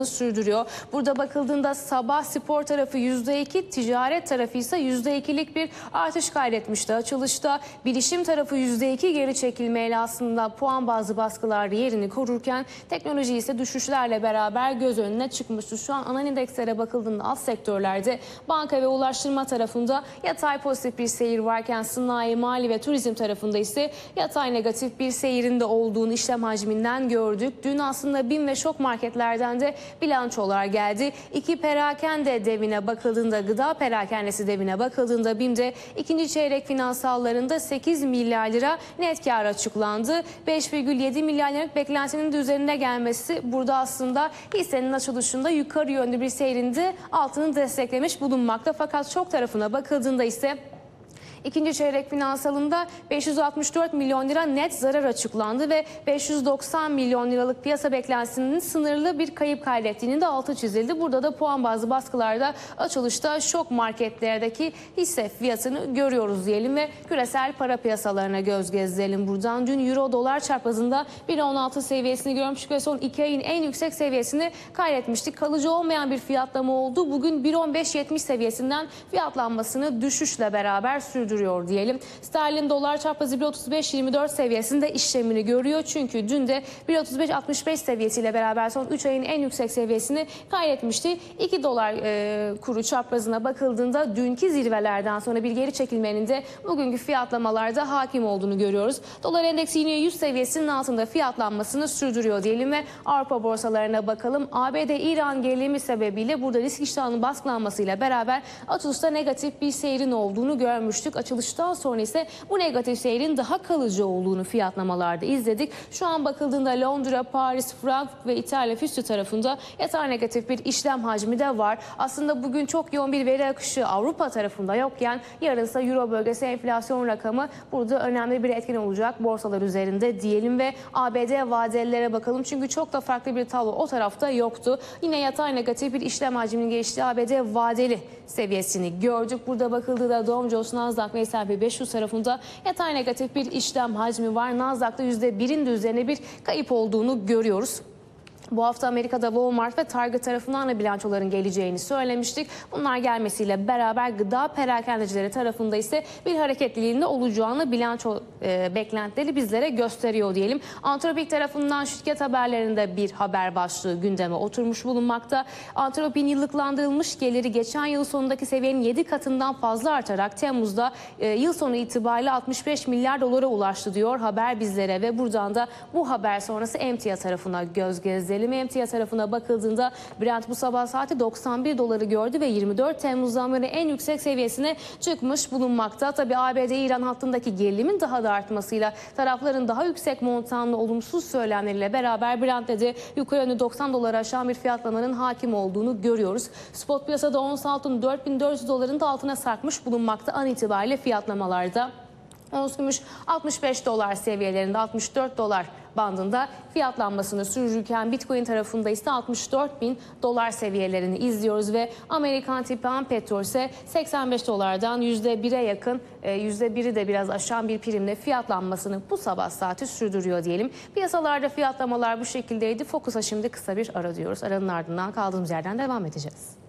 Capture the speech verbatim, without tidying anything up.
sürdürüyor. Burada bakıldığında sabah spor tarafı yüzde iki, ticaret tarafı ise yüzde ikilik bir artış kaydetmişti. Açılışta bilişim tarafı yüzde iki geri çekilmeyle aslında puan bazlı baskılar yerini korurken teknoloji ise düşüşlerle beraber göz önüne çıkmıştı. Şu an ana endekslere bakıldığında alt sektörlerde banka ve ulaştırma tarafında yatay pozitif bir seyir varken sanayi, mali ve turizm tarafında ise yatay negatif bir seyrinde olduğunu işlem hacminden gördük. Dün aslında BİM ve şok marketlerden de bilançolar geldi. İki perakende devine bakıldığında, gıda perakendesi devine bakıldığında BİM'de ikinci çeyrek finansallarında sekiz milyar lira net kar açıklandı. beş virgül yedi milyar liralık beklentinin de üzerine gelmesi burada aslında hissenin açılışında yukarı yönlü bir seyrinde altını desteklemiş bulunmakta. Fakat şok tarafına bakıldığında ise İkinci çeyrek finansalında beş yüz altmış dört milyon lira net zarar açıklandı ve beş yüz doksan milyon liralık piyasa beklentisinin sınırlı bir kayıp kaydettiğinin de altı çizildi. Burada da puan bazlı baskılarda açılışta şok marketlerdeki hisse fiyatını görüyoruz diyelim ve küresel para piyasalarına göz gezdirelim buradan. Dün euro dolar çarpazında bir virgül on altı seviyesini görmüştük ve son iki ayın en yüksek seviyesini kaydetmiştik. Kalıcı olmayan bir fiyatlama oldu. Bugün bir virgül on beş yetmiş seviyesinden fiyatlanmasını düşüşle beraber sürdürdü. Duruyor diyelim. Sterlin dolar çarpazı bir virgül otuz beş yirmi dört seviyesinde işlemini görüyor. Çünkü dün de bir virgül otuz beş altmış beş seviyesiyle beraber son üç ayın en yüksek seviyesini kaydetmişti. iki dolar e, kuru çarpazına bakıldığında dünkü zirvelerden sonra bir geri çekilmenin de bugünkü fiyatlamalarda hakim olduğunu görüyoruz. Dolar endeksi yine yüz seviyesinin altında fiyatlanmasını sürdürüyor diyelim ve Avrupa borsalarına bakalım. A B D-İran gerilimi sebebiyle burada risk iştahının baskılanmasıyla beraber açılışta negatif bir seyrin olduğunu görmüştük. Açılıştan sonra ise bu negatif seyrin daha kalıcı olduğunu fiyatlamalarda izledik. Şu an bakıldığında Londra, Paris, Frankfurt ve İtalya Füstü tarafında yatay negatif bir işlem hacmi de var. Aslında bugün çok yoğun bir veri akışı Avrupa tarafında yokken yarınsa Euro bölgesi enflasyon rakamı burada önemli bir etken olacak borsalar üzerinde diyelim ve A B D vadelilere bakalım. Çünkü çok da farklı bir tablo o tarafta yoktu. Yine yatay negatif bir işlem hacminin geçtiği A B D vadeli seviyesini gördük. Burada bakıldığında Dow Jones, Nasdaq ve S and P beş yüz tarafında yatay negatif bir işlem hacmi var. Nasdaq'ta yüzde birin de üzerine bir kayıp olduğunu görüyoruz. Bu hafta Amerika'da Walmart ve Target tarafından ana bilançoların geleceğini söylemiştik. Bunlar gelmesiyle beraber gıda perakendecileri tarafında ise bir hareketliliğinde olacağını bilanço e, beklentileri bizlere gösteriyor diyelim. Antropik tarafından şirket haberlerinde bir haber başlığı gündeme oturmuş bulunmakta. Antropik'in yıllıklandırılmış geliri geçen yıl sonundaki seviyenin yedi katından fazla artarak Temmuz'da e, yıl sonu itibariyle altmış beş milyar dolara ulaştı diyor haber bizlere ve buradan da bu haber sonrası emtia tarafına göz gezdirelim. Emtia tarafına bakıldığında Brent bu sabah saati doksan bir doları gördü ve yirmi dört Temmuz'dan beri en yüksek seviyesine çıkmış bulunmakta. Tabii A B D-İran hattındaki gerilimin daha da artmasıyla tarafların daha yüksek montanlı olumsuz söylemleriyle beraber Brent'te de yukarı yönlü doksan doları aşan bir fiyatlamanın hakim olduğunu görüyoruz. Spot piyasada ons altın dört bin dört yüz doların da altına sarkmış bulunmakta an itibariyle fiyatlamalarda. Ons gümüş altmış beş dolar seviyelerinde, altmış dört dolar bandında fiyatlanmasını sürdürürken Bitcoin tarafında ise altmış dört bin dolar seviyelerini izliyoruz ve Amerikan tipi ham petrol ise seksen beş dolardan yüzde bire yakın, yüzde biri de biraz aşan bir primle fiyatlanmasını bu sabah saati sürdürüyor diyelim. Piyasalarda fiyatlamalar bu şekildeydi. Fokus'a şimdi kısa bir ara diyoruz. Aranın ardından kaldığımız yerden devam edeceğiz.